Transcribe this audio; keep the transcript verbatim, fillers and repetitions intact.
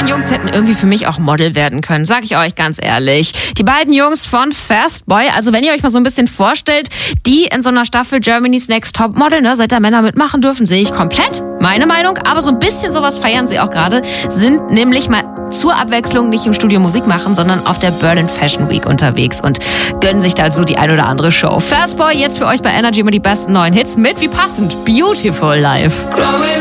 beiden Jungs hätten irgendwie für mich auch Model werden können, sag ich euch ganz ehrlich. Die beiden Jungs von Fast Boy, also wenn ihr euch mal so ein bisschen vorstellt, die in so einer Staffel Germany's Next Top Model, ne, seit da Männer mitmachen dürfen, sehe ich komplett, meine Meinung, aber so ein bisschen sowas feiern sie auch gerade, sind nämlich mal zur Abwechslung nicht im Studio Musik machen, sondern auf der Berlin Fashion Week unterwegs und gönnen sich da so die ein oder andere Show. Fast Boy, jetzt für euch bei Energy immer die besten neuen Hits mit, wie passend, Beautiful Life.